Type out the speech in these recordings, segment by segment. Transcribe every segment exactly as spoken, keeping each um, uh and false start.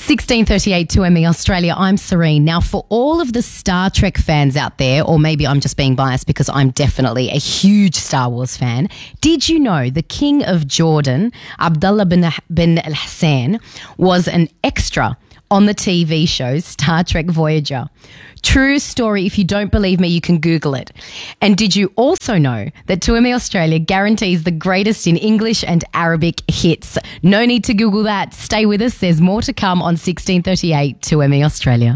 sixteen thirty-eight two M E Australia. I'm Serene. Now, for all of the Star Trek fans out there, or maybe I'm just being biased because I'm definitely a huge Star Wars fan, did you know the King of Jordan, Abdullah bin, bin al-Hassan, was an extra on the T V show Star Trek Voyager? True story. If you don't believe me, you can Google it. And did you also know that two M E Australia guarantees the greatest in English and Arabic hits? No need to Google that. Stay with us. There's more to come on sixteen thirty-eight two M E Australia.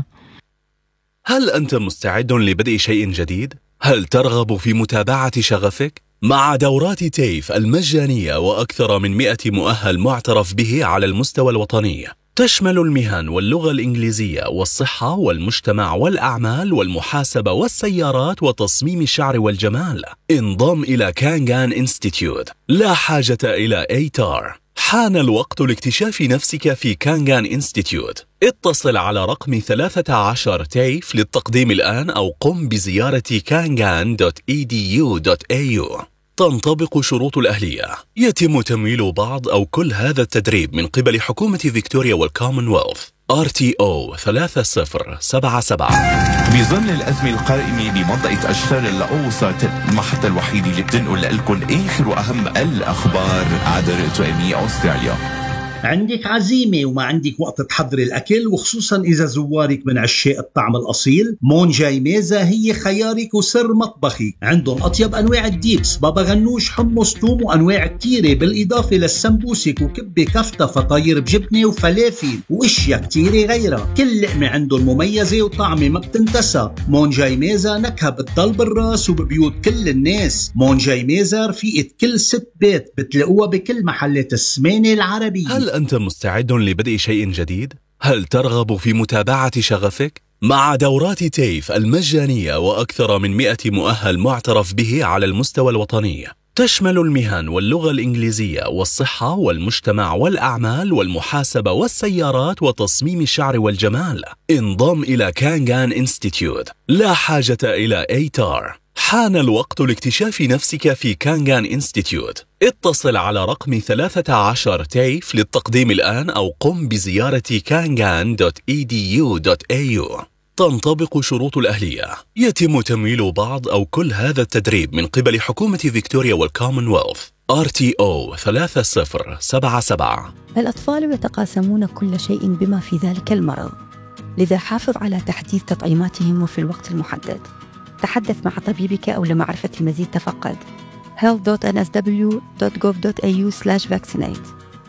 هل أنت مستعد لبدء شيء جديد؟ هل ترغب في متابعة شغفك؟ مع دورات تيف المجانية وأكثر من مئة مؤهل معترف به على المستوى الوطني، تشمل المهن واللغة الإنجليزية والصحة والمجتمع والأعمال والمحاسبة والسيارات وتصميم الشعر والجمال. انضم إلى كانغان إنستيتيوت. لا حاجة إلى إيتار. حان الوقت لاكتشاف نفسك في كانغان إنستيتيوت. اتصل على رقم ثلاثة عشر تيف للتقديم الآن أو قم بزيارة كانغان دوت إي دي يو دوت إيه يو. تنطبق شروط الأهلية. يتم تمويل بعض أو كل هذا التدريب من قبل حكومة فيكتوريا والكومنولث. آر تي أو ثلاثة صفر سبعة سبعة. بظل الأزمة القائمة بمنطقة أشتر الأوسط، المحطة الوحيدة اللي بتنقل لكم آخر وأهم الأخبار عبر تو إم إي أستراليا. عندك عزيمة وما عندك وقت تحضر الأكل، وخصوصا إذا زوارك من عشاق الطعم الأصيل، مونجاي ميزة هي خيارك وسر مطبخي. عندهم أطيب أنواع الديبس، بابا غنوش، حمص، توم، وأنواع كتيرة، بالإضافة للسمبوسك وكبة كفتة، فطاير بجبنة وفلافل وإشياء كتيرة غيرها. كل لقمة عندهم مميزة وطعمة ما بتنتسى. مونجاي ميزة نكهة بتضل بالراس وببيوت كل الناس. مونجاي ميزة رفيقة كل ست بيت، بتلاقوها بكل محلات السمانة العربية. هل أنت مستعد لبدء شيء جديد؟ هل ترغب في متابعة شغفك؟ مع دورات تيف المجانية وأكثر من مئة مؤهل معترف به على المستوى الوطني، تشمل المهن واللغة الإنجليزية والصحة والمجتمع والأعمال والمحاسبة والسيارات وتصميم الشعر والجمال. انضم إلى كانغان إنستيتيوت. لا حاجة إلى إيتار. حان الوقت لاكتشاف نفسك في كانغان إنستيتيوت. اتصل على رقم ثلاثة عشر تيف للتقديم الآن أو قم بزيارة كانغان دوت إي دي يو دوت إيه يو. تنطبق شروط الأهلية. يتم تمويل بعض أو كل هذا التدريب من قبل حكومة فيكتوريا والكومنولث. آر تي أو ثلاثة صفر سبعة سبعة. الأطفال يتقاسمون كل شيء بما في ذلك المرض، لذا حافظ على تحديث تطعيماتهم وفي الوقت المحدد. تحدث مع طبيبك أو لمعرفة المزيد تفقد health dot n s w dot gov dot a u slash vaccinate.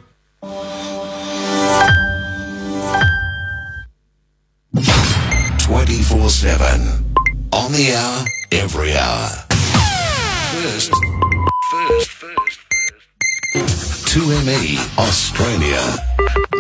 twenty-four seven on the hour, every hour. First, first, first, first. two M E Australia.